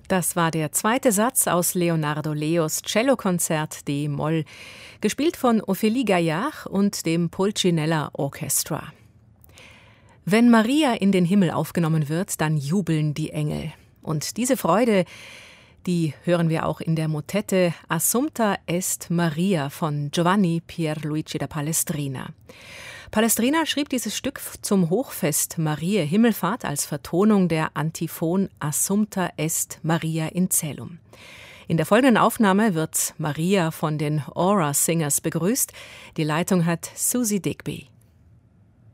Das war der zweite Satz aus Leonardo Leos Cellokonzert d-Moll, gespielt von Ophélie Gaillard und dem Pulcinella Orchestra. Wenn Maria in den Himmel aufgenommen wird, dann jubeln die Engel. Und diese Freude, die hören wir auch in der Motette Assumpta est Maria von Giovanni Pierluigi da Palestrina. Palestrina schrieb dieses Stück zum Hochfest Mariä Himmelfahrt als Vertonung der Antiphon Assumpta est Maria in Caelum. In der folgenden Aufnahme wird Maria von den Aura Singers begrüßt. Die Leitung hat Susie Digby.